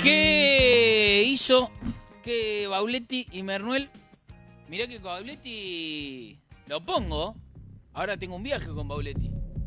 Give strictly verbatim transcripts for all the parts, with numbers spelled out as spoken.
¿Qué hizo que Bauletti y Mernuel? Mirá que Bauletti lo pongo. Ahora tengo un viaje con Bauletti.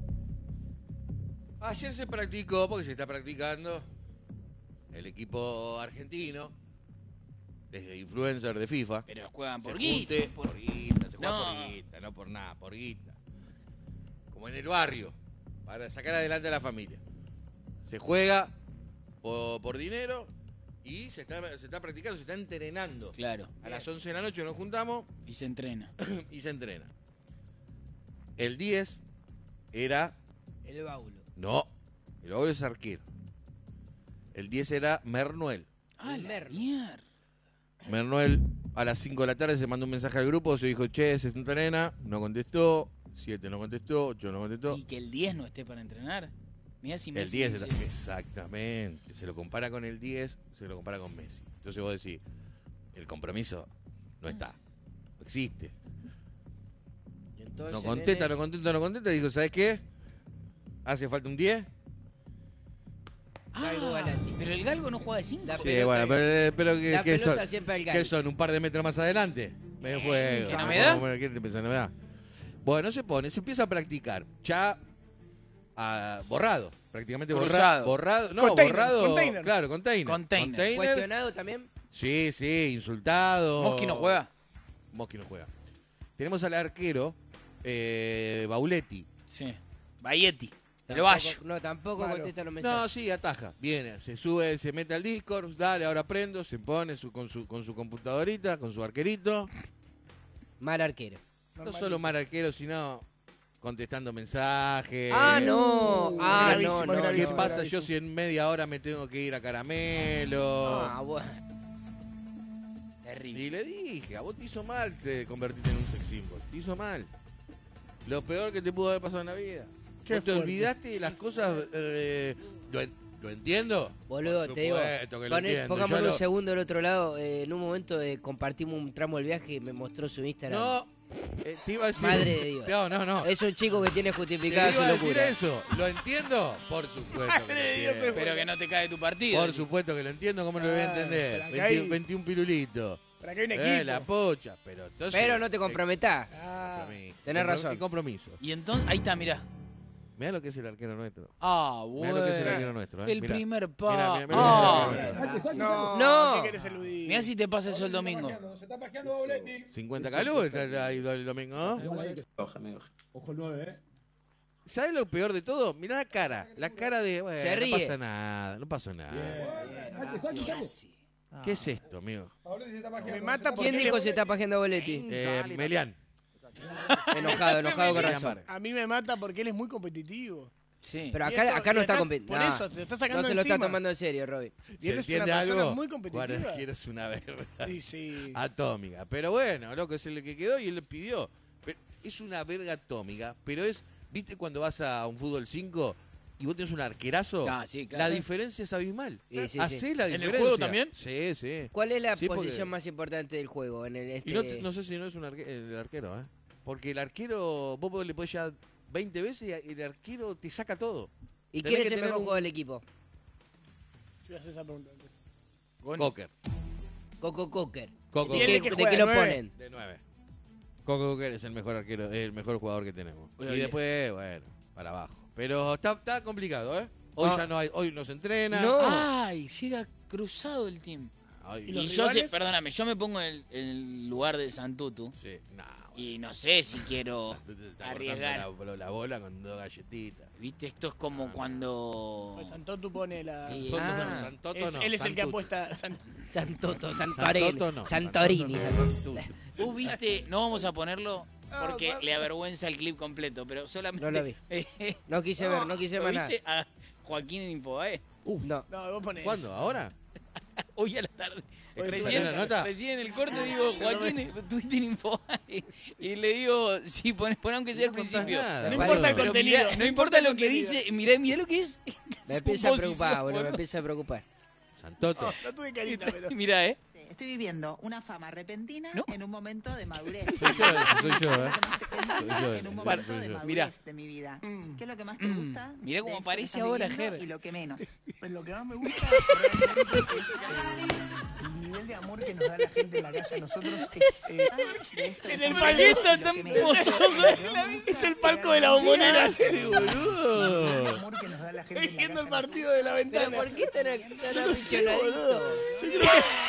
Ayer se practicó, porque se está practicando, el equipo argentino, desde influencer de FIFA. Pero juegan por se guita. junte, por... por guita, se juega No. por guita, no por nada, por guita. Como en el barrio, para sacar adelante a la familia. Se juega por, por dinero y se está, se está practicando, se está entrenando. Claro. A las once de la noche nos juntamos Y se entrena. y se entrena. El diez era... El baulo. No, el baulo es arquero. El diez era Mernuel. Ah, El la Merno. mierda. Mernuel a las cinco de la tarde se mandó un mensaje al grupo, se dijo, che, se entrena, no contestó, siete no contestó, ocho no contestó. Y que el diez no esté para entrenar. Mirá si El Messi diez, dice- está- exactamente, se lo compara con el diez, se lo compara con Messi. Entonces vos decís, el compromiso no está, no existe. Y entonces, No contesta, nene, no contesta, no contesta, dijo, ¿sabes qué? Hace falta un diez. Galgo Ah, Galati. pero el Galgo no juega de cinco. La Sí, pelota- bueno, pero, pero ¿qué, la qué pelota son? siempre al ¿Qué Galgo. son? ¿Un par de metros más adelante? Me juego. ¿Que no me da? ¿Qué te pensás, no me da? Bueno, se pone, se empieza a practicar. Ya ah, borrado, prácticamente Cruzado. borrado. Borrado, no, Container, borrado. container. Claro, container. Container. ¿Cuestionado también? Sí, sí, insultado. Mosqui no juega. Mosqui no juega. Tenemos al arquero eh, Bauletti. Sí. Bayetti. El Tampoco- Bayo. No, tampoco Malo. contesta los No, mensajes. sí, ataja. Viene, se sube, se mete al Discord, dale, ahora prendo, se pone su, con, su, con su computadorita, con su arquerito. Mal arquero. No solo mal arquero, sino contestando mensajes. Ah, no. Ah, no, gravísimo, no. ¿Qué gravísimo. no. pasa yo si en media hora me tengo que ir a Caramelo? Ah, bueno. Terrible. Y le dije, a vos te hizo mal te convertirte en un sex symbol. Te hizo mal. Lo peor que te pudo haber pasado en la vida. Qué ¿No te fuerte. olvidaste de las cosas? eh, ¿lo, en- ¿Lo entiendo? Boludo, Por te digo, supuesto que lo poné- entiendo. pongámoslo Yo un lo- segundo del otro lado. eh, en un momento eh, compartimos un tramo del viaje y me mostró su Instagram. No, eh, te iba a decir... Madre de Dios. No, no, no. Es un chico que tiene Te justificada iba su a decir locura. eso. ¿Lo entiendo? Por supuesto que lo entiendo. Pero que no te cae tu partido. Por supuesto que lo entiendo. ¿Cómo no lo voy a Ah, entender? pero acá veintiuno, hay- veintiún pirulitos. Para que hay un equipo. Eh, la pocha. Pero entonces... Pero no te comprometás. Ah, Compromiso. Tenés Comprom- razón. ¿Qué compromiso? Y entonces, ahí está, mirá. Mirá lo que es el arquero nuestro. Ah, Mirá bueno. lo que es el arquero nuestro. ¿eh? El Mirá. primer Mirá, pa. mirá, mirá Ah. lo que es el arquero nuestro. no, No. ¿qué querés eludir? Mirá si te pasa eso el domingo. Se está pajeando Bauletti. cincuenta calú está ahí el domingo, ¿no? Ojo el nueve, ¿eh? ¿Sabes lo peor de todo? Mirá la cara. La cara de... Bueno, Se ríe. No pasa nada. No pasó nada. Casi. ¿Qué es esto, amigo? Bauletti se está pajeando. Me mata porque ¿Quién dijo se está pajeando Boletti? Eh, Melián. Enojado, enojado con Melián razón. Vargas. a mí me mata porque él es muy competitivo. Sí. Pero Y acá, esto- acá no y está acá- compitiendo. por eso, se está sacando No se lo está encima. tomando en serio, Robbie. Y ¿Se él es una entiende persona algo? muy competitiva. Juan Arquero es una verga Sí, sí. atómica. Pero bueno, loco, es el que quedó y él le pidió. Pero es una verga atómica, pero es, ¿viste cuando vas a un fútbol cinco y vos tenés un arquerazo? Ah, sí, claro. La diferencia es abismal. Sí, sí, Hacé sí. la ¿En el diferencia. juego también? Sí, sí. ¿Cuál es la Sí, porque- posición más importante del juego? En el, este... Y no, te- no sé si no es un arque- el arquero, ¿eh? Porque el arquero, vos le podés llegar veinte veces y el arquero te saca todo. ¿Y tenés quién que es el tener mejor un- jugador del equipo? Yo hacer esa pregunta antes. Cocker. Coco Cocker. Coco ¿De ¿Quién qué, es que de juega qué de lo nueve? ponen? De nueve. Coco Cocker es el mejor arquero, el mejor jugador que tenemos. Oye, y oye. después, bueno, para abajo. Pero está, está complicado, ¿eh? Hoy Ah. ya no hay, hoy no se entrena. No. Ay, llega cruzado el team. Ay, ¿Y Y los yo sé, rivales? perdóname, yo me pongo en el, en el lugar de Santutu sí, no, y no sé si quiero bueno, te está arriesgar. cortando La, la bola con dos galletitas. Viste, esto es como cuando... Pues Santoto pone la. Y- Santoto Ah. no, Santoto Es- no, él es el que Santutu. apuesta. San- Santoto, Santorini. Santoto no, Santorini. Santoto no, Santorini. Santutu. Vos viste, no vamos a ponerlo porque Ah, le avergüenza el clip completo, pero solamente... No lo vi. No quise ver, no quise ¿Lo ver nada. viste a Joaquín en Infobae? No. No, vos ponés. ¿Cuándo? ¿Ahora? Hoy a la tarde. ¿Escuchaste Recién, la nota? recién en el corte digo, Joaquín, tuviste en Infobae. Y le digo, sí, pones, pon aunque sea al No contás principio. nada, No Vale. importa el Pero contenido. mirá, no importa lo el que contenido. dice, mirá, mirá lo que es. Me empieza a preocupar, boludo. Me empieza a preocupar. Santoto. No, no tuve carita, pero. Mirá, eh. Estoy viviendo una fama repentina ¿No? en un momento de madurez. Soy yo, ese, soy yo, ¿eh? ¿Qué es lo que más te cuenta Soy yo, en ese, un soy momento yo. de madurez Mirá. de mi vida. Mm. ¿Qué es lo que más te Mm. gusta? Mirá de cómo esto que aparece estás ahora, viviendo Ger. Y lo que menos. Pues lo que más me gusta realmente es gente en la calle a nosotros es... eh, De esto En que el estamos palito hablando, está lo tan que me pozoso dice, en la ¿no? es el palco de la bombonera. Sí, El boludo. amor que nos da la gente en la viendo el calle. partido de la ventana. Pero ¿Por qué tan, tan No sé, aficionadito? boludo. Yo creo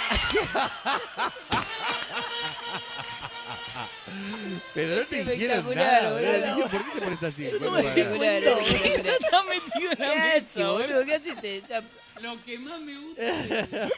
Pero no te dijeron Espectacular, nada, boludo. boludo. Te dijeron, ¿por qué te pones así? No Bueno, me di para- cuenta. Está metido en ¿Qué la haces, mesa, boludo. boludo? ¿Qué haces? Te- te- Lo que más me gusta es...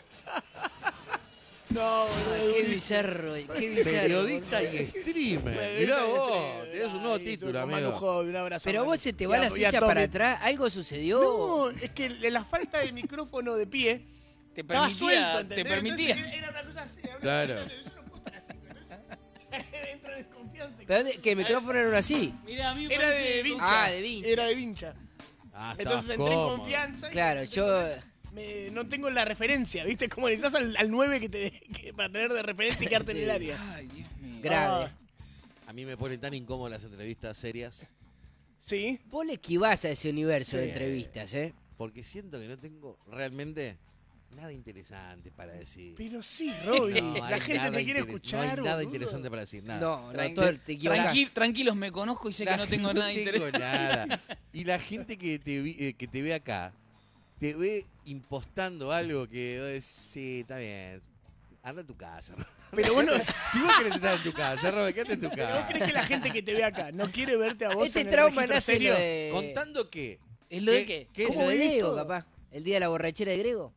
No, boludo. Qué bizarro, qué bizarro. Periodista boludo. y streamer. Bueno, Mirá ese vos, es- tenés un nuevo Ay, título, con Manu amigo. Hobby, un abrazo, Pero Manu. vos se te Y va a- la y a silla Tommy. para atrás. ¿Algo sucedió? No, es que la falta de micrófono de pie Te estaba permitía, suelto, ¿entendés? te permitía. Entonces, era una cosa así. a ver, Claro. Yo no puedo estar así, pero entro en desconfianza. ¿Pero dónde- que el micrófono era uno así? Mirá, a mí me Era parece de que- vincha. Ah, de vincha. Era de vincha. Ah, estabas Entonces entré en cómodo. confianza. y Claro, me- yo... me- no tengo la referencia, ¿viste? Como necesitas al, al nueve que te, que, para tener de referencia y quedarte en el área. Ay, Dios mío. Grave. Ah, A mí me ponen tan incómodas las entrevistas serias sí. Vos le esquivás a ese universo de Sí. entrevistas, ¿eh? porque siento que no tengo realmente nada interesante para decir. Pero sí, Robbie. No la hay gente nada te quiere interes- escuchar. No hay nada boludo. interesante para decir, nada. No, no, Tranqui- todo te equivocás. tranqui- tranquilos, me conozco y sé que no tengo nada tengo interesante. nada. Y la gente que te, vi- eh, que te ve acá, te ve impostando algo que vos decís, sí, está bien. Anda a tu casa. Pero bueno, Si vos querés estar en tu casa, Robert, quédate en tu ¿pero vos casa. crees que la gente que te ve acá no quiere verte a vos Este en el trauma registro nace en serio? lo de... Contando que. ¿Es lo de qué? ¿Qué es ¿Cómo de vivís Grego, todo? capaz? ¿El día de la borrachera de Grego?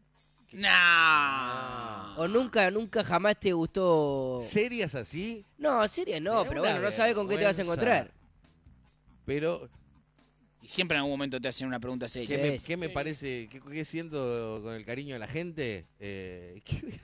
Nah. ¿O nunca, nunca jamás te gustó...? serias así? No, serio no, Sería pero una bueno, no sabes con qué te vas a vergüenza. encontrar. Pero, Y siempre en algún momento te hacen una pregunta ¿qué, seria. me, sí. qué me parece? ¿Qué, qué siento con el cariño de la gente? Eh, ¿qué-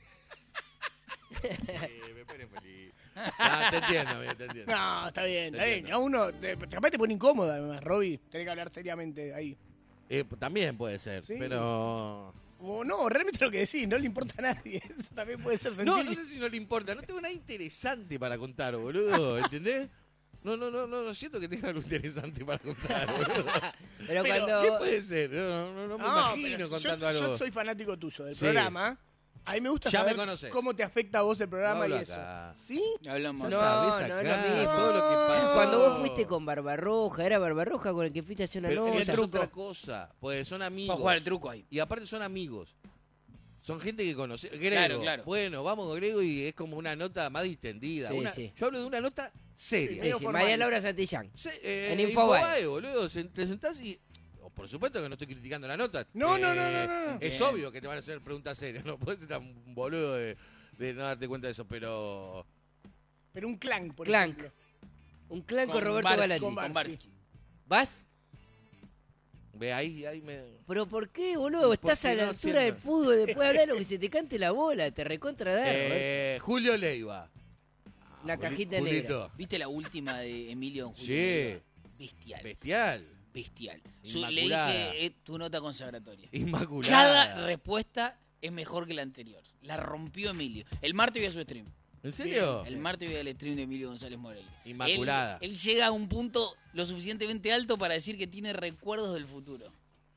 Eh, me pone feliz. Ah, te entiendo, amigo, te entiendo. No, está bien, está Te bien. entiendo. A uno, te- capaz te pone incómoda, además, Robbie. Tenés que hablar seriamente ahí. Eh, también puede ser, Sí. pero... O no, realmente lo que decís, no le importa a nadie. Eso también puede ser No, sentir. no sé si no le importa. No tengo nada interesante para contar, boludo. ¿Entendés? No, no, no, no, no siento que tenga algo interesante para contar, boludo. Pero, Pero, cuando... ¿Qué puede ser? No, no, no, no me No, imagino pero si contando yo, algo. yo soy fanático tuyo del Sí. programa. A mí me gusta Ya me saber conocés. cómo te afecta a vos el programa No y hablo eso. acá. ¿Sí? Hablamos. No, sabés no, acá no es lo mismo. todo lo que pasó. Cuando vos fuiste con Barbarroja, ¿era Barbarroja con el que fuiste a hacer una Pero nota? eso es otra cosa. Pues son amigos. Para jugar el truco ahí. Y aparte son amigos. Son gente que conoce. Grego. Claro, claro. Bueno, vamos con Grego y es como una nota más distendida. Sí, Una- sí. Yo hablo de una nota seria. Sí, medio sí, formal. María Laura Santillán. Se- eh, En Infobae. Infobae, boludo. Se- Te sentás y. oh, por supuesto que no estoy criticando la nota. No, Eh, no, no, no, no. Es Bien. obvio que te van a hacer preguntas serias. No puedes ser tan boludo de, de no darte cuenta de eso, pero. Pero un clan, por Clank. ejemplo. Un clan con, Con Roberto Barsky, Galati. con Con Barsky. Barsky. ¿Vas? Ve ahí, ahí me. ¿Pero por qué, boludo? Estás a Porque la no altura del siento. fútbol, después hablar lo que se te cante la bola, te recontra dar, Roberto. Eh, Julio Leiva. Una Juli- cajita Julito. negra. ¿Viste la última de Emilio Don Julio? Sí. Leiva? Bestial. Bestial. Bestial. Su- le Inmaculada. dije, eh, tu nota consagratoria. Inmaculada. Cada respuesta es mejor que la anterior. La rompió Emilio. El martes voy a su stream. ¿En serio? El martes voy al stream de Emilio González Moreira. Inmaculada. Él, él llega a un punto lo suficientemente alto para decir que tiene recuerdos del futuro.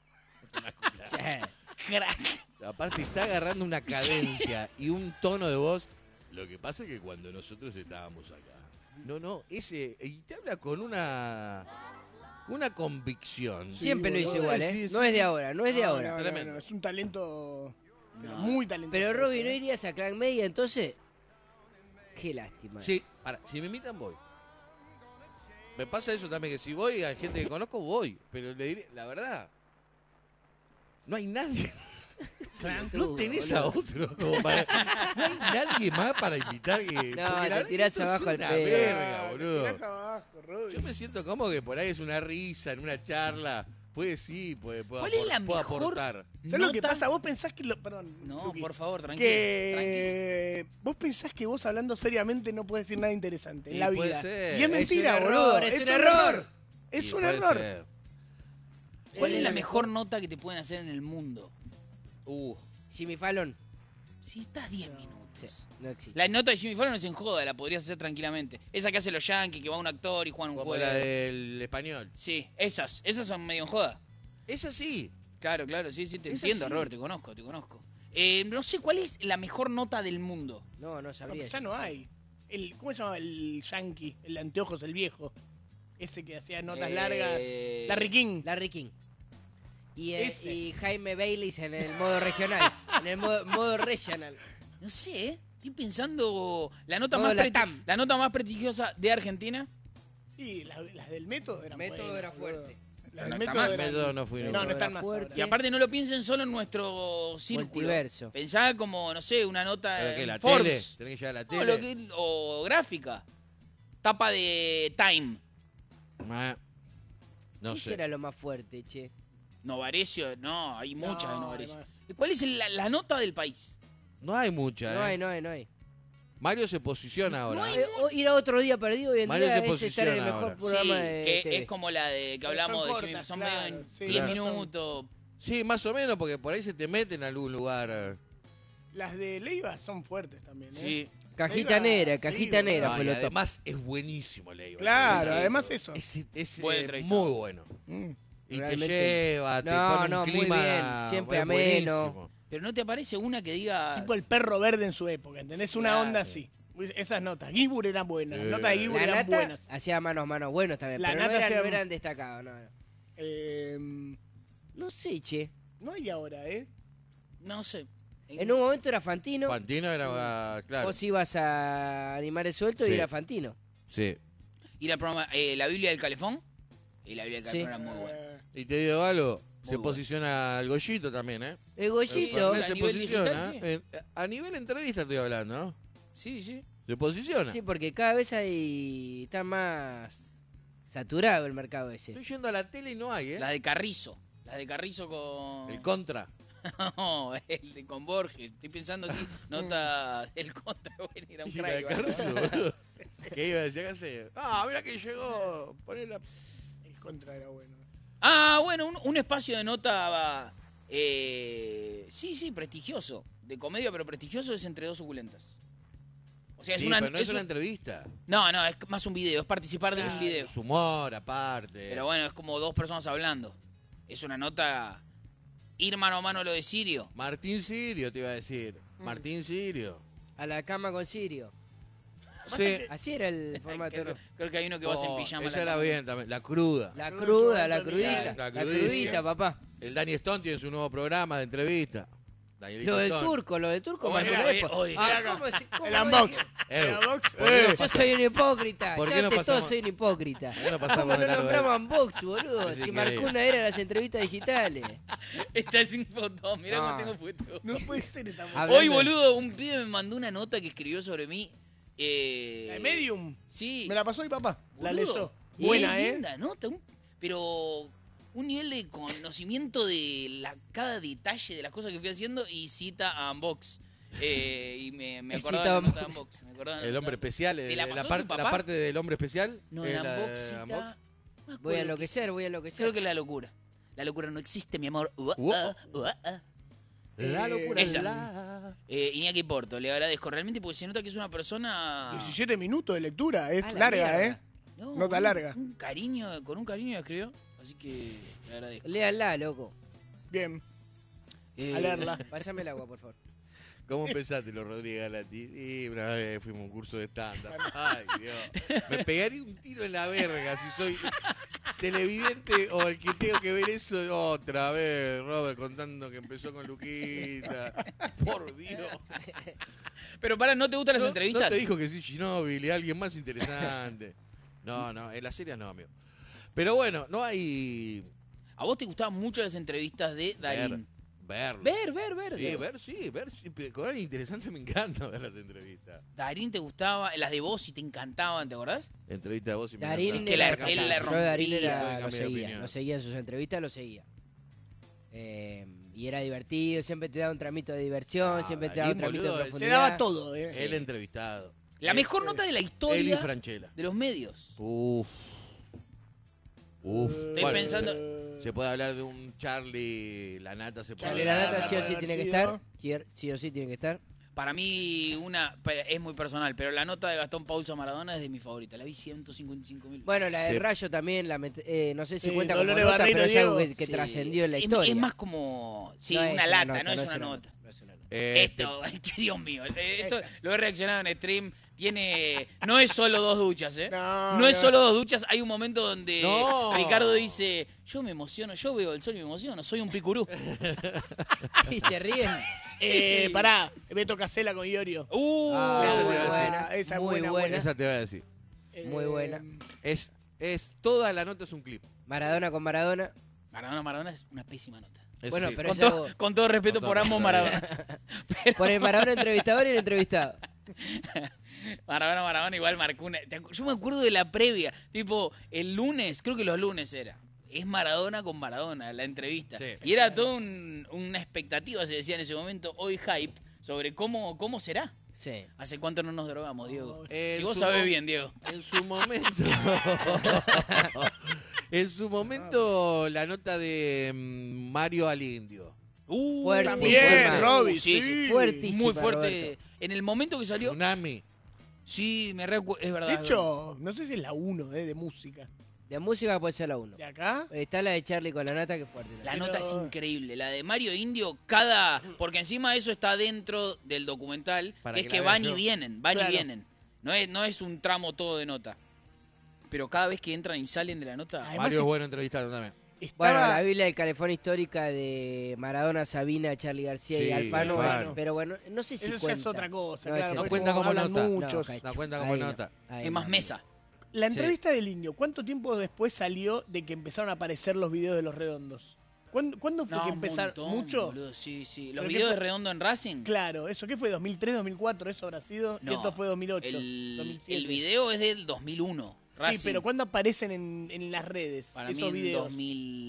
Crack. Aparte está agarrando una cadencia y un tono de voz. Lo que pasa es que cuando nosotros estábamos acá. No, no, ese. Y te habla con una. Una convicción. Siempre lo hizo boludo. igual, Sí, ¿eh? sí, No es sí. de ahora, no es de No, ahora. no, no, Tremendo. no, es un talento pero No. muy talentoso. Pero Robbie, ¿no ¿eh? irías a Clan Media entonces? Qué lástima. Sí, para, si me invitan voy. Me pasa eso también, que si voy a gente que conozco, voy. Pero le diré, la verdad, no hay nadie. No tenés a otro como para. No hay nadie más para invitar que. porque la te verdad tirás esto es abajo al una pedo. verga, Ah, boludo. tirás abajo, Robbie. Yo me siento como que por ahí es una risa, en una charla. Puede sí, puede, puede, ¿Cuál es apor- la puedo mejor aportar. ¿Sabes lo que nota? pasa? Vos pensás que lo. Perdón. No, Luqui. por favor, tranquilo. tranquilo. Que vos pensás que vos hablando seriamente no puedes decir nada interesante en Y la puede vida. ser. Y es Es mentira, un boludo. error, es un error. Es Y un puede error. ser. ¿Cuál Eh, es la mejor nota que te pueden hacer en el mundo? Uh, Jimmy Fallon. Si estás diez minutos. Sí, no existe. La nota de Jimmy Fallon no es en joda, la podrías hacer tranquilamente. Esa que hace los Yankees, que va un actor y juegan un como juego. la del español. Sí, esas, esas son medio en joda. Es así. Claro, claro, sí, sí, te Es entiendo, así. Robert, te conozco, te conozco. Eh, no sé cuál es la mejor nota del mundo. No, no No, sabría. ya no hay. El, ¿Cómo se llama el yankee? El de anteojos, el viejo. Ese que hacía notas Eh, largas. Larry King. Larry King. Y, eh, Ese. y Jaime Bailey en el modo regional. en el modo, modo regional. No sé, ¿eh? Estoy pensando la nota, Modo más preti- Latam. la nota más prestigiosa de Argentina. Y las, las del método eran Método buenas, era boludo. fuerte. Las No del está método más. eran... Método no fui No, nunca. no están Era más fuerte. ahora. Y aparte no lo piensen solo en nuestro círculo. Multiverso. Pensá como, no sé, una nota ¿Pero qué, en la Forbes. tele? ¿Tenés que llegar a la No, tele? lo que- o gráfica. Tapa de Time. Ah, no ¿Qué sé. será lo más fuerte, che? Novarecio, no, hay muchas de No, Novarecio. además. ¿Cuál es la, la nota del país? No hay mucha, No ¿eh? hay, no hay, no hay. Mario se posiciona ahora. hay- Eh, o- ir a otro día perdido hoy en Mario día se es estar en el posiciona mejor ahora. programa Sí, de que T V. es como la de que Pero hablamos son de cortas, Jimmy- son claro, medio en sí, diez claro. minutos. Sí, más o menos, porque por ahí se te mete en algún lugar. Las de Leiva son fuertes también, ¿eh? Sí. Cajita Leiva, negra, sí, cajita boludo. negra No, fue y lo top. además es buenísimo, Leiva. Claro, Sí, además eso. Es, es, Buen eh, entrevistado. muy bueno. Mm. Y Realmente. te lleva, te No, pone no, un muy clima. bien, siempre es ameno. buenísimo. Pero no te aparece una que diga. Tipo el perro verde en su época, ¿entendés? Sí, Una claro. onda así. Esas notas. Gibur eran buenas. Las Eh. notas de Gibur La eran nata buenas. hacía manos manos buenos también, La pero no nata eran, hacía- no eran destacados, no, no. Eh, No sé, che. no hay ahora, ¿eh? No sé. En un momento era Fantino, Fantino era, ah, claro. vos ibas a animar el suelto Sí. y era Fantino. Sí. Ir al programa eh, La Biblia del Calefón. Y la Biblia del Sí. Calefón era muy buena. Eh, Y te digo algo, se bueno. posiciona el Goyito también, ¿eh? El El Goyito, Fernet a se nivel posiciona. digital, sí. eh, a nivel entrevista estoy hablando, ¿no? Sí, sí. Se posiciona. sí, porque cada vez hay está más saturado el mercado ese. Estoy yendo a la tele y no hay, ¿eh? La de Carrizo. La de Carrizo con. El contra. No, el de con Borges. Estoy pensando así. Nota del contra. Bueno, era un Y la crack. de ¿verdad? Caruso, boludo. ¿Qué iba a decir? ¿Qué sé? Ah, mira que llegó. Poné la... el contra era bueno. Ah, bueno, un, un espacio de nota. Eh, sí, sí, prestigioso. De comedia, pero prestigioso es Entre Dos Suculentas. O sea, es Sí, una. pero no es, es una un- entrevista. No, no, es más un video. Es participar de un Es video. su humor, aparte. Pero bueno, es como dos personas hablando. Es una nota. Ir mano a mano lo de Sirio. Martín Sirio, te iba a decir. Mm. Martín Sirio. A la cama con Sirio. Sí. Así era el formato, Creo, ¿no? creo que hay uno que vas en Oh, pijama. a esa la era cama. bien también. La cruda. La Crudo, cruda, la yo crudita. La La crudísima. crudita, papá. El Danny Stone tiene su nuevo programa de entrevista. Danielito Lo del Stone. turco, lo del turco. Oye, marcó una oye, época. oye. Ah, Acá. ¿cómo se- cómo El es unbox. que- Eh, El unbox. ¿por qué Eh. no Yo soy un hipócrita. ¿Por qué Ya no ante todo pasamos- soy un hipócrita. ¿Por qué no pasamos ¿Cómo de no largo de- nombramos unbox, boludo? Es Si increíble. marcó una era las entrevistas digitales. Está sin foto. Mirá No. cómo tengo foto. No puede ser esta mujer. Hablando Hoy, de- boludo, un pibe me mandó una nota que escribió sobre mí. Eh, La de Medium. Sí. Me la pasó mi papá. La Boludo. leyó. Y Buena, es ¿eh? linda nota, un- pero un nivel de conocimiento de la, cada detalle de las cosas que fui haciendo y cita a Unbox. Eh, y me, me Y acordaba cita de a la nota de Unbox. Unbox. Me acordaba de la El nota hombre de Unbox. especial. ¿Te el- la la, pasó par- tu papá? la parte del hombre especial. No, es en la de Unbox cita- Unbox. no me Voy a acuerdo qué enloquecer, cita. voy a enloquecer. Creo que es la locura. La locura no existe, mi amor. Ua, Ua. ah, ua, ah. La locura. Esa. La... Eh, Iñaki Porto, le agradezco realmente porque se nota que es una persona. diecisiete minutos de lectura. Es A la larga, mierda. ¿eh? No, Nota un- larga. Un cariño, con un cariño la escribió. Así que le agradezco. Léanla, loco. Bien. Eh, A leerla. Pásame el agua, por favor. ¿Cómo empezaste, los Rodríguez Galati? Y una vez fuimos a un curso de stand-up. Ay, Dios. Me pegaría un tiro en la verga si soy televidente o el que tengo que ver eso otra vez. Robert contando que empezó con Luquita. Por Dios. Pero para, ¿no te gustan las ¿No, entrevistas? ¿No te dijo que sí Ginóbili, alguien más interesante? No, no, en las series no, amigo. Pero bueno, no hay... ¿A vos te gustaban mucho las entrevistas de Darín? Ver. Ver, ver, ver. Sí, digo. ver, sí, ver. Sí, pero con alguien interesante me encanta ver las entrevistas. Darín te gustaba, las de vos y te encantaban, ¿te acordás? Entrevista de vos y me Darín encanta. que la- era- él la yo a Darín rompía. era- Puede lo cambiar de seguía, opinión. lo seguía en sus entrevistas, lo seguía. Eh, y era divertido, siempre te daba un tramito de diversión, Ah, siempre te daba un Darín, tramito boludo, de es- Se profundidad. daba todo, ¿eh? El entrevistado. La Eh, mejor eh, nota de la Él y historia Franchella. de los medios. Uf. Uf. Estoy Bueno, pensando- se puede hablar de un Charlie La Nata, se puede Charlie hablar. la nata sí o sí haber tiene que sido. estar. Sí- Sí o sí tiene que estar. Para mí, una pero es muy personal, pero la nota de Gastón Paulso Maradona es de mi favorita. La vi ciento cincuenta y cinco mil. Bueno, la del Sí. Rayo también, la met- eh, no sé si Sí, cuenta como Dolores nota, Barreiro, pero es algo que, Diego. que Sí. trascendió en la Es- historia. Es más como. Sí, No es una lata, no es una nota. no es una nota. Eh, Esto, ay, que Dios mío. eh, Esto lo he reaccionado en stream. Tiene. No es solo dos duchas, ¿eh? No, No es no. solo dos duchas. Hay un momento donde No. Ricardo dice: Yo me emociono, yo veo el sol y me emociono, soy un picurú. Y se ríen. Eh, pará, Beto Casella con Iorio. Uh, Ah, esa te muy iba a decir. buena. Esa es muy buena, buena. buena. Esa te voy a decir. Muy buena. Es, es toda la nota es un clip. Maradona con Maradona. Maradona, Maradona es una pésima nota. Es Bueno, sí. pero Con, eso- todo, con todo respeto Con todo por ambos respeto. Maradonas. Pero Por el Maradona entrevistador y el entrevistado. Maradona, Maradona igual marcó una. te acu- Yo me acuerdo de la previa. Tipo, el lunes, creo que los lunes era. Es Maradona con Maradona, la entrevista. Sí. Y era toda un- una expectativa, se decía en ese momento, hoy hype, sobre cómo, cómo será. Sí. ¿Hace cuánto no nos drogamos, Diego? En Si vos su sabés mo- bien, Diego. En su momento. en su momento, la nota de mm, Mario al Indio. Uh, Fuertísima. muy Bien, fuerte. Robbie, Sí, sí. Fuertísima, Muy fuerte. Roberto. En el momento que salió. Tsunami. Sí, me recuerdo. Es verdad. De es hecho, no sé si es la uno eh, de música. De música puede ser la uno. ¿De acá? Está la de Charlie con la nata que es fuerte. La Pero- nota es increíble. La de Mario Indio, cada. Porque encima eso está dentro del documental, Para que es que que la van veas y yo. vienen, van Claro. y vienen. No es, no es un tramo todo de nota. Pero cada vez que entran y salen de la nota. Además, Mario es es- bueno entrevistando también. Bueno, Estaba... la Biblia del Calefón histórica de Maradona, Sabina, Charlie García y Sí, Alfano. Alfano. Pero bueno, no sé si Eso ya cuenta. es otra cosa, No, claro. ese No porque cuenta como hablan nota. muchos. cacho. La cuenta como Ahí no, nota. ahí Es más no. mesa. La entrevista del Indio, ¿cuánto tiempo después salió de que empezaron a aparecer los videos de los redondos? ¿Cuándo, ¿cuándo fue No, que un empezaron? montón, ¿Mucho? boludo, sí, sí. ¿Pero Los qué videos de fue? Redondo en Racing. Claro, ¿eso qué fue? ¿dos mil tres, dos mil cuatro? ¿Eso habrá sido? No, y esto fue dos mil ocho, El, dos mil siete. el video es del dos mil uno. Racing. Sí, pero ¿cuándo aparecen en, en las redes Para mí esos en videos? dos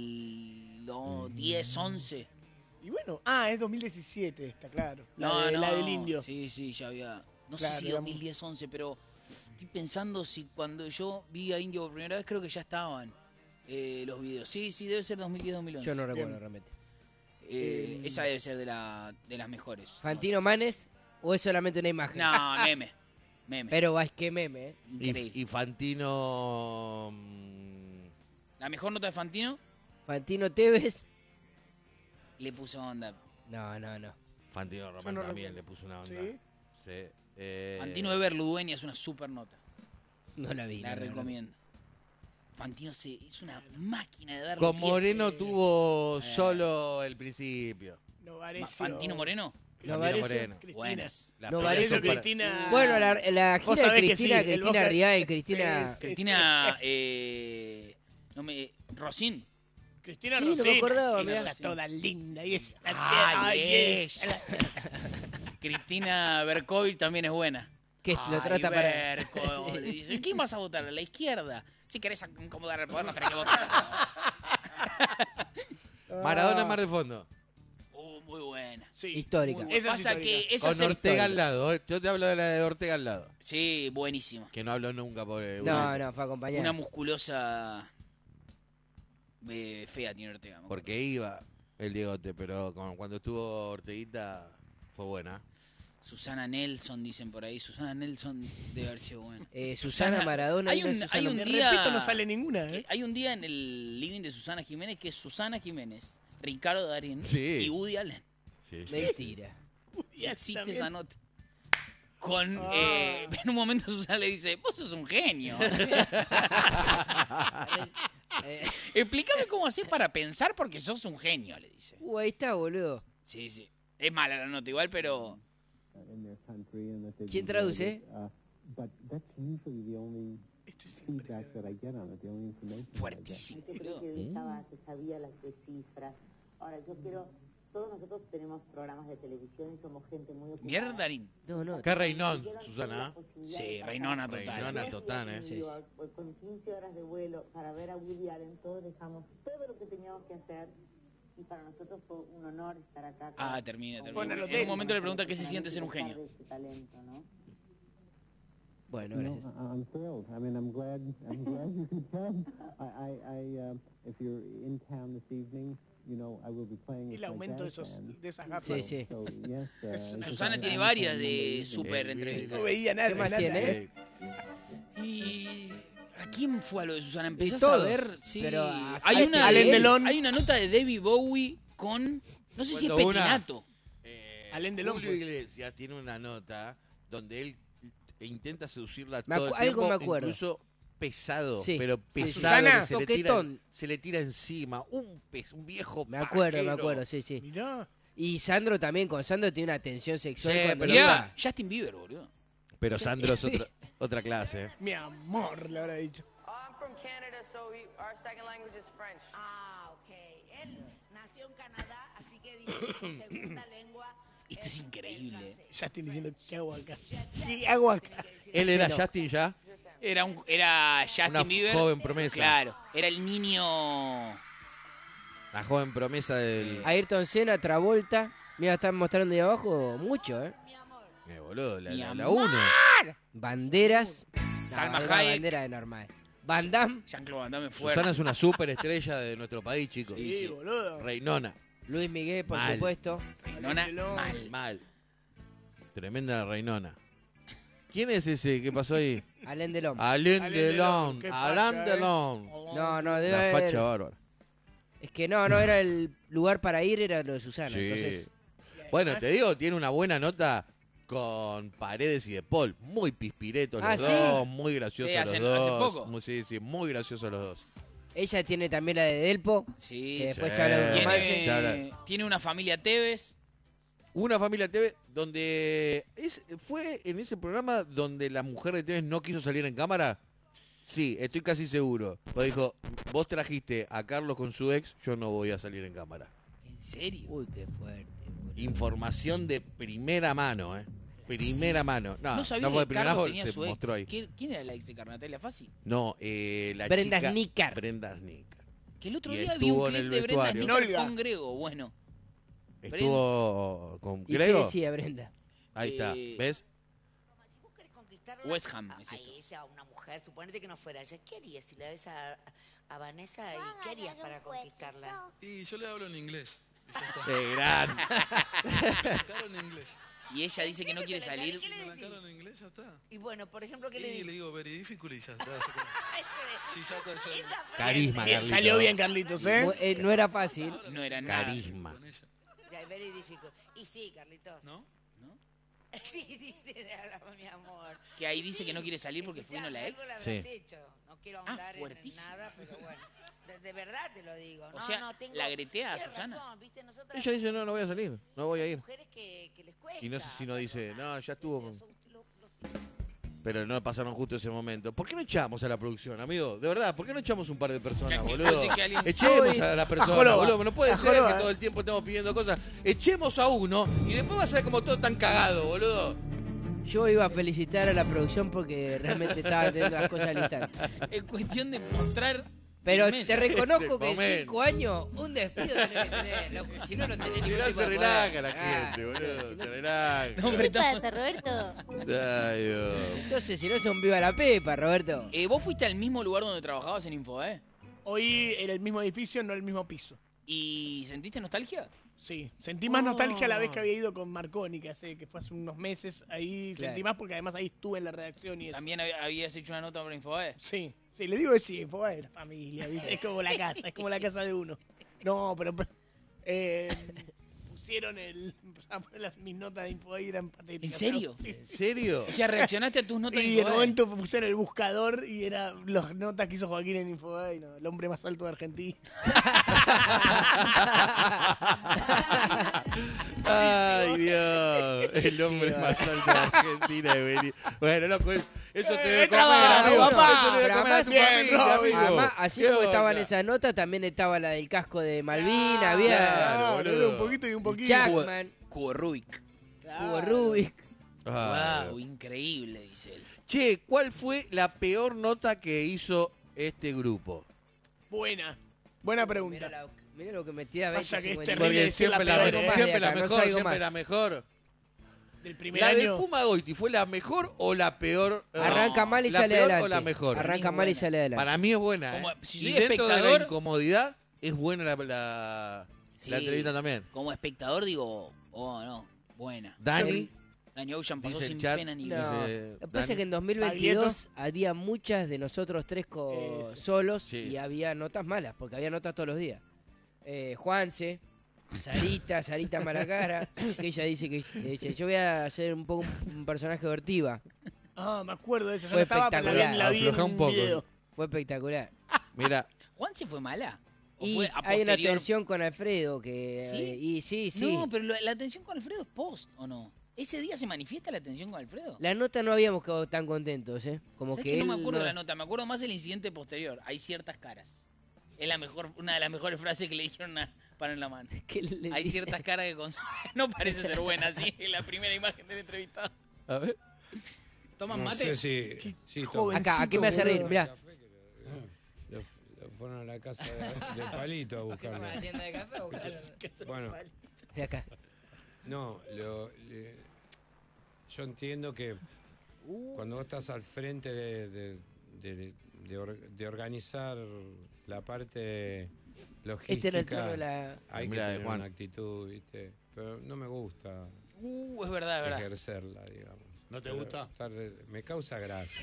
mil diez, once. Y bueno, ah, es dos mil diecisiete, está claro. La, No, de- no. la del Indio. Sí, sí, ya había. No Claro, sé si digamos. dos mil diez, once, pero estoy pensando si cuando yo vi a Indio por primera vez, creo que ya estaban eh, los videos. Sí, sí, debe ser dos mil diez, dos mil once. Yo no recuerdo Bien. realmente. Eh, Eh, esa debe ser de, la, de las mejores. ¿Fantino Manes o es solamente una imagen? No, meme. Meme. Pero es que meme, ¿eh? Increíble. Y, y Fantino. mm, La mejor nota de Fantino Fantino Tevez. le puso onda. No, no, no. Fantino Román no también recuerdo. le puso una onda. ¿Sí? Sí. Eh, Fantino de Berludueña es una super nota. No la vi. La no, no, no. recomiendo. Fantino se, es una máquina de dar Con pies. Moreno sí. tuvo Eh. solo el principio. No, Ma- Varecio. ¿Fantino Moreno? No, Fantino Varecio. Moreno. Cristina. Buenas. La No, pelea Varecio, son para- Cristina. Bueno, la, la Vos gira de sabés que Cristina, sí, el Cristina Boca- Rial, Cristina... Sí, Cristina, eh, no me, Rosín. Cristina Sí, no me Rosina. acordaba, Ella mirá. está toda linda. Y ella, Ay, ella. Cristina Berkovich también es buena. Que lo Ay, trata para... Berko, Sí. le dice, ¿quién vas a votar? ¿A la izquierda? Si querés incomodar al poder, no tenés que votar. Maradona Mar de Fondo. Uh, muy buena. Sí. Histórica. Muy buena. Esa es Pasa histórica. que esa Con es el- Ortega al lado. ¿eh? Yo te hablo de la de Ortega al lado. Sí, buenísima. Que no habló nunca por No, no, fue acompañado. Una musculosa eh, fea tiene Ortega. me acuerdo. Porque iba el Diegote, pero con- cuando estuvo Orteguita fue buena. Susana Nelson, dicen por ahí. Susana Nelson debe haber sido buena. Eh, Susana Susana- Maradona hay y una un- Susana hay un De día- repito no sale ninguna, ¿eh? Eh, Hay un día en el living de Susana Jiménez que es Susana Jiménez, Ricardo Darín Sí. y Woody Allen. Sí, sí. Mentira. Y existe también. esa nota. Con, Ah. eh, en un momento Susana le dice, vos sos un genio. Eh, Explícame cómo haces para pensar porque sos un genio, le dice. uh, ahí está, boludo. Sí, sí. Es mala la nota igual, pero... ¿Quién traduce? Esto es impresionante. Fuertísimo, boludo. Periodista que sabía las cifras. Ahora, yo quiero... Todos nosotros tenemos programas de televisión y somos gente muy ocupada. Mierda, Darín. No, no. Qué reinón, Susana. Sí, reinona total. Reinona total, ¿eh? Sí, sí. Pues, con quince horas de vuelo para ver a Woody Allen, todos dejamos todo lo que teníamos que hacer y para nosotros fue un honor estar acá. con- Ah, termina, con- termina. Bueno, lo En un tengo. momento le pregunta qué se siente ser un Para genio. disfrutar de ese talento, ¿no? Bueno, You know, gracias. I- I'm thrilled. I mean, I'm glad. I'm glad you can come. I, I, I um, if you're in town this evening, you know, I will be playing with El my aumento de, jazz esos, band. de esas gafas. Sí, sí. So, yes, uh, it's Susana just- tiene I'm varias playing de Mondays and- super Eh, entrevistas. No veía nada. ¿Qué más nada, tiene? ¿eh? ¿Y a quién fue a lo de Susana? Empezás todos, a ver, sí. pero a- hay, a- una Alain de, Delon. hay una nota de David Bowie con, no sé si es Cuando una- Petinato. Eh, Alén Delon. Julio Iglesias tiene una nota donde él intenta seducirla Me todo acu- el algo tiempo, me acuerdo. incluso pesado, Sí, pero sí, sí. pesado, Susana, que se le, tira, toquetón. se le tira encima, un pez, un viejo Me acuerdo, me pajero. acuerdo, sí, sí. Mirá. Y Sandro también, con Sandro tiene una tensión sexual Sí, cuando pero iba. Mirá, Justin Bieber, boludo. Pero Sandro es otra, otra clase. ¿eh? Mi amor, le habrá dicho. I'm from Canada, so we, our second language is French. Ah, ok. Él nació en Canadá, así que dice que su segunda lengua Esto es increíble. Ya estoy diciendo, ¿qué hago acá? ¿Qué hago acá? Él era No. Justin ya, Era, un, era Justin una Bieber. joven promesa. Claro, era el niño... La joven promesa del... Ayrton Senna, Travolta. Mira, están mostrando ahí abajo mucho, ¿eh? Eh, boludo, la, Mi la, la amor. uno. Banderas. Salma No, era Hayek. bandera de normal. Van Damme, Jean-Claude Van Damme fuerte. Susana es una superestrella de nuestro país, chicos. Sí, sí. boludo. Reinona. Luis Miguel, por Mal. supuesto. Nona, Alén Delon. mal. Mal. Tremenda Reinona. ¿Quién es ese que pasó ahí? Alain Delon. Alain Alain Delon. Delon, qué Alain facha, ¿eh? Delon. No, no, debe La haber. facha bárbara. Es que no, no era el lugar para ir, era lo de Susana. Sí. Entonces, Bueno, te digo, tiene una buena nota con Paredes y De Paul. Muy pispiretos Ah, los ¿sí? dos, muy graciosos Sí, hace- los hace dos. poco. Muy, sí, sí, muy graciosos los dos. ella tiene también la de Delpo, Sí. que después sí. se habla de un Tiene- romance. Ya habla- Tiene, tiene una familia Tevez. Una familia T V donde es, fue en ese programa donde la mujer de T V no quiso salir en cámara. Sí, estoy casi seguro. Pues dijo, vos trajiste a Carlos con su ex, yo no voy a salir en cámara. ¿En serio? Uy, qué fuerte. boludo. Información de primera mano, ¿eh? Primera mano. No, No sabía no fue de que primera Carlos mano, tenía se su ex. mostró ahí. ¿Quién, quién era la ex de Carnatalia Fassi? No, eh, la Brenda chica... Snicker. Brenda Snicker. Que el otro Y día vi estuvo un en clip el de Brenda vestuario. Snicker Nolga. con Grego. Bueno, Estuvo con ¿Y qué Grego. decía Brenda? Ahí está, Eh, ¿ves? Si vos querés conquistarla West Ham, a, es a esto. ella, una mujer, suponete que no fuera ella, ¿qué harías si la ves a, a Vanessa y qué harías para conquistarla? Y yo le hablo en inglés. Y ya está. Qué gran. Me encaro en inglés. y ella dice que no quiere salir. ¿Qué le Me decís? encaro en inglés, ya está. Y bueno, por ejemplo, ¿qué le Y le dices? digo very difficult y ya está. ya con- Sí, ya está. ya- Esa frase. Carisma, Bien, Carlito. salió bien, Carlitos, ¿eh? Mu- eh, no era fácil. No era nada. Carisma. Con ella. Ya, very difficult. Y sí, Carlitos. ¿No? Sí, dice, mi amor. Que ahí Y dice sí, que no quiere salir porque fue escuchame, vino la ex. algo le Sí. habrás hecho. No quiero Ah, ahondar en fuertísimo. nada, pero bueno. De, de verdad te lo digo. O No, sea, no, tengo, la gretea a tienes Susana. razón, ¿viste? Nosotras Ella dice, no, no voy a salir, no voy a ir. mujeres que, que les cuesta. Y no sé si no dice, no, ya estuvo. Los- los- los- Pero no pasaron justo ese momento. ¿Por qué no echamos a la producción, amigo? De verdad, ¿por qué no echamos un par de personas, Que- que- boludo? sí, que alguien- Echemos a la persona, Joroba. boludo. No puede A ser Joroba, que eh. todo el tiempo estemos pidiendo cosas. Echemos a uno y después vas a ver como todo tan cagado, boludo. Yo iba a felicitar a la producción porque realmente estaba teniendo las cosas al instante. Es cuestión de mostrar. Pero firmeza. te reconozco que en momento. cinco años un despido tenés que tener, loco. Si no, no tenés ningún Mirá, tipo se de relaja poder. la Ah, gente, boludo. si no- Se relaja. No, ¿Qué hombre, te estamos- pasa, Roberto? Ay, Dios. Entonces, si no son viva la pepa, Roberto. Eh, ¿Vos fuiste al mismo lugar donde trabajabas en Infobae? Hoy en el mismo edificio, no el mismo piso. ¿Y sentiste nostalgia? Sí, sentí más Oh. nostalgia la vez que había ido con Marconi, que, hace, que fue hace unos meses. Ahí Claro. sentí más porque además ahí estuve en la redacción y eso. ¿También hab- habías hecho una nota para Infobae? Sí, sí, le digo que sí, pues es la familia, ¿viste? Es como la casa, es como la casa de uno. No, pero eh, pusieron el. Empezaron a poner las, mis notas de info ahí, eran patéticas. ¿En serio? Sí. ¿En serio? O sea, reaccionaste a tus notas de Y en Infobae. un momento pusieron el buscador y era las notas que hizo Joaquín en Infobae, no, el hombre más alto de Argentina. Ay, Dios. El hombre más alto de Argentina de venir. Bueno, loco, es- eso te debe Eh, comer, trabajo, amigo. papá. Eso te debe Pero comer a tu además, familia, bien, amigo. Además, así ¿Qué como onda? estaban esas notas, también estaba la del casco de Malvina, había Claro, Claro, boludo. un poquito y un poquito. Jackman, Cubo Rubik. Hugo Rubik. Ah, Wow, increíble, dice él. Che, ¿cuál fue la peor nota que hizo este grupo? Buena, buena Mira, pregunta. la- mira lo que me tira Pasa veinte, que es cincuenta. terrible Porque decir la siempre la, peor, algo ¿eh? más siempre de la acá, no mejor, salgo siempre más. la mejor. Del primer ¿La del año. Puma Goiti fue la mejor o la peor? eh, Arranca mal y la sale peor adelante. o la mejor? Arranca Para mí mal y es sale adelante. Para mí es buena, Como- ¿eh? si y soy dentro de la espectador- incomodidad, es buena la, la, Sí. la entrevista también. Como espectador digo, oh no, buena. Dani, Danny Ocean pasó Dice el sin chat, pena ni No, gloria. dice lo que pasa es Dani. que en dos mil veintidós había muchas de nosotros tres co- Eso. solos Sí. y había notas malas, porque había notas todos los días. Eh, Juanse, Sarita, Sarita Malacara, que ella dice que dice, yo voy a hacer un poco un personaje de Ortiva. Ah, me acuerdo de eso. Yo Fue no estaba, pero la vi, espectacular. la vi en Afloja un poco. video. Fue espectacular. Mira, ¿Juan se fue mala? ¿O Y fue a hay una posterior? tensión con Alfredo que ¿Sí? y sí, sí. No, pero lo- la tensión con Alfredo es post, ¿o no? ¿Ese día se manifiesta la tensión con Alfredo? La nota no habíamos quedado tan contentos, ¿eh? Como ¿Sabes que, que no él me acuerdo no- de la nota? Me acuerdo más el incidente posterior. Hay ciertas caras. Es la mejor, una de las mejores frases que le dijeron a Pan en la mano. que le Hay dice- ciertas caras que con... no parece ser buena, así, en la primera imagen del entrevistado. a ver. ¿Toman No mate? sé si... Qué sí, joven. Acá, aquí me hace reír, boludo. mirá. Lo, lo fueron a la casa de, de Palito a buscarlo. tienda de café o Bueno, de acá? no, lo, le- yo entiendo que cuando vos estás al frente de, de, de- de or- de organizar la parte Este era el logística, tono de la... hay que Mirá, de tener Juan. una actitud, ¿viste? Pero no me gusta Uh, es verdad, es verdad. ejercerla, digamos. ¿No te Pero gusta? estar de- me causa gracia.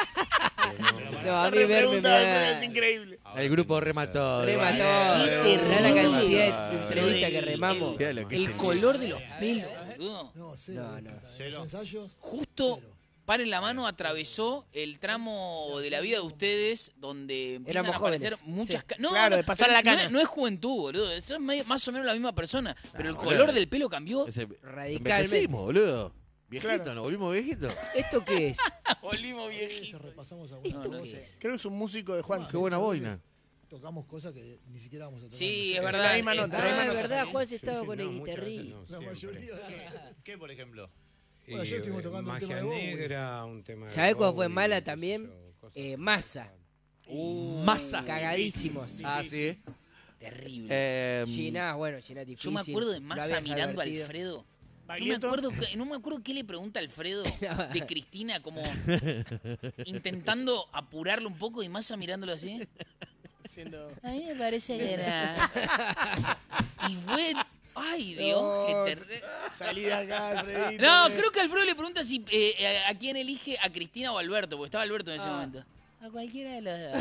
Pero no- No, a mí La verme me pregunta da... es increíble. El grupo remató. Remató. Qué Ya la terrible. cantidad de entrevistas que remamos. Mirá lo que El es color de los pelos, boludo. No, cero. No, no. Cero. Los ensayos, Justo cero. Par en la Mano atravesó el tramo de la vida de ustedes donde empiezan Éramos a aparecer jóvenes, muchas sí. ca- no, Claro, no, de pasar pero la no cana. es- No, es juventud, boludo. Eso es medio- más o menos la misma persona. Pero el Ah, color boludo. del pelo cambió. Ese- Radicalmente. envejecimos, boludo. Viejito, Claro. ¿nos volvimos viejitos? ¿Esto qué es? Volvimos Ese viejitos. repasamos algunas No, no cosas. sé. Creo que es un músico de Juan. Qué buena boina. Tocamos cosas que ni siquiera vamos a tocar. Sí, es nosotros. verdad. La misma eh, nota, ah, la misma Ah, es nota. verdad, Juan se Sí, estaba sí, con no, el muchas veces guitarrista. no, La siempre. mayoría. ¿Qué, por ejemplo? Y, Bueno, ayer estuvimos tocando el Magia tema de Bowie. Negra, un tema de ¿Sabés cuál fue Bowie, mala qué sé también? yo, cosas Eh, así. Massa. Uh, Massa. Cagadísimos. Ah, sí. Terrible. Eh, Ginás, bueno, Ginás difícil. Yo me acuerdo de lo Massa habías mirando a advertido. Alfredo. No me, Baglietto. acuerdo, que- no me acuerdo qué le pregunta Alfredo de Cristina, como intentando apurarlo un poco y Massa mirándolo así. Siendo- A mí me parece que era. Y fue. Ay, Dios, No, qué terrible. Salí de acá, Alfredito. No, eh. creo que Alfredo le pregunta si eh, a, a quién elige, a Cristina o a Alberto, porque estaba Alberto en ese Ah. momento. A cualquiera de los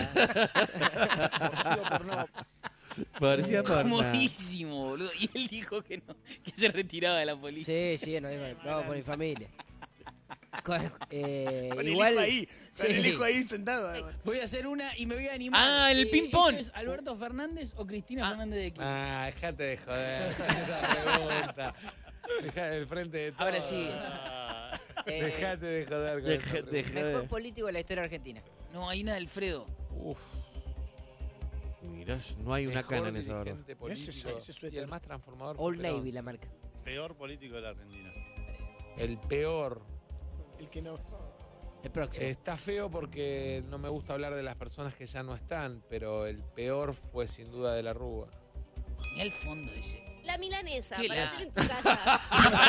dos. Parecía porno. Comodísimo, boludo. Y él dijo que no, que se retiraba de la policía. Sí, sí, nos dijo, vamos por mi familia. Con- eh, Con igual, el hijo ahí. Con el sí. hijo ahí sentado. además. Voy a hacer una y me voy a animar. Ah, el eh, ping-pong. esto es ¿Alberto Fernández o Cristina Fernández de Kirchner? Ah, dejate de joder con esa pregunta. Dejá del frente de todo. Ahora sí. Eh, Dejate de joder con Deja- esa pregunta. deja mejor de- político de la historia argentina. No, hay una de Alfredo. Uf. Mirá, no hay una cana en esa hora. dirigente político Ese- ese y suéter. el más transformador fue Old Perón. Navy la marca. Peor político de la Argentina. El peor. El que no. El próximo. Está feo porque no me gusta hablar de las personas que ya no están, pero el peor fue sin duda de la Rúa. Mira el fondo ese. La milanesa, Qué para la- hacer en tu casa.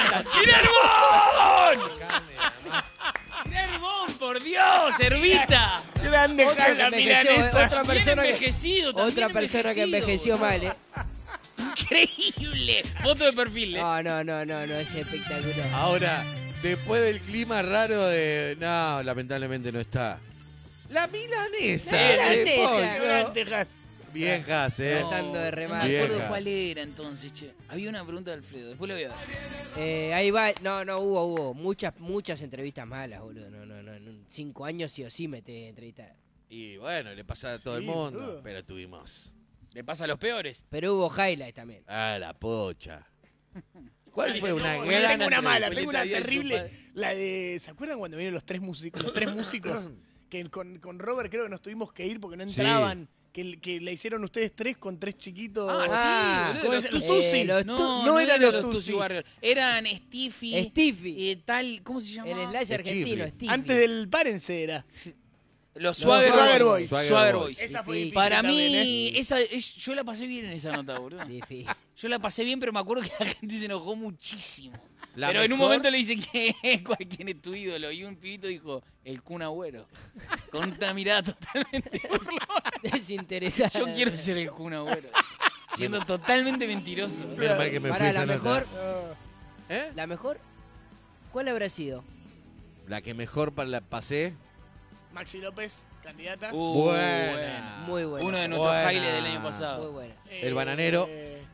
Carne, además. ¡Mira Herbón, por Dios! ¡Hervita! Grande Otro Jan, que la envejeció, milanesa. otra Bien persona que, envejecido, también otra persona que envejeció boludo. mal, ¿eh? Increíble. Foto de perfil, ¿eh? No, no, no, no, no, es espectacular. Ahora, después del clima raro de... No, lamentablemente no está. La milanesa. La de milanesa. pollo. Grande Jan. Viejas, eh. Tratando de No remar. me acuerdo Vieja. cuál era entonces, che. Había una pregunta de Alfredo, después lo voy a ver. Eh, ahí va, no, no, hubo, hubo muchas, muchas entrevistas malas, boludo. No, no, no, en cinco años sí o sí me te entrevistar. Y bueno, le pasaba a todo Sí, el mundo. boludo. Pero tuvimos. Le pasa a los peores. Pero hubo highlights también. Ah, la pocha. ¿Cuál fue una No, gran tengo una mala, entrevista. tengo una Julieta Díaz y su terrible. padre. La de. ¿Se acuerdan cuando vinieron los tres músicos? Los tres músicos que con, con Robert creo que nos tuvimos que ir porque no Sí. entraban. Que, que le hicieron ustedes tres con tres chiquitos. Ah, Ah, sí, boludo. ¿cómo Los es? Tusi. Los Tusi. Eh, los No, Tu- no, no eran eran los los Tusi Tusi. Warriors. Eran Stiffy. Stiffy. eh, tal, ¿cómo se llama? El slash argentino, Chifli. Stevie. Antes del Párense era. Los Swagger, Swagger Boys. Boys. Swagger Swagger Boys. Boys. Esa fue Difícil. difícil Para mí, también, ¿eh? esa, es- yo la pasé bien en esa nota, boludo. Difícil. Yo la pasé bien, pero me acuerdo que la gente se enojó muchísimo. La pero en un mejor- momento le dicen que cuál quién es tu ídolo. Y un pibito dijo, el Kun Agüero. Con una mirada totalmente burlona. Desinteresado. Yo quiero ser el Kun Agüero. Siendo totalmente mentiroso. Menos mal que me fui Pará, esa la nota. mejor, No. ¿Eh? la mejor, ¿cuál habrá sido? La que mejor para la pasé. Maxi López, candidata. Uh, Buena. Muy buena. Uno de nuestros Buena. highlights del año Muy pasado. buena. El bananero. Eh,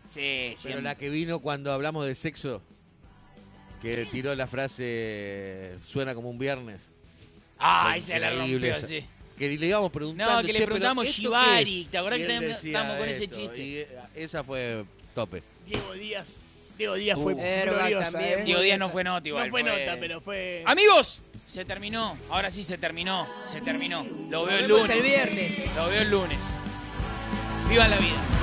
Sí, Pero siempre. la que vino cuando hablamos de sexo, que tiró la frase suena como un viernes. Ah, Fue esa la increíble rompió, esa. sí. Que le íbamos preguntando. No, que le "Che, pero preguntamos ¿esto qué Shibari, es?". ¿te acordás Y que él tam- decía estábamos con ese esto, chiste? y, eh, esa fue tope. Diego Díaz. Diego Díaz fue Uh, Airbag gloriosa, también. ¿eh? Diego Díaz no fue nota igual. No fue nota, pero fue... Amigos, se terminó. Ahora sí se terminó. Se terminó. Lo veo el Nos vemos lunes. el viernes. Lo veo el lunes. Viva la vida.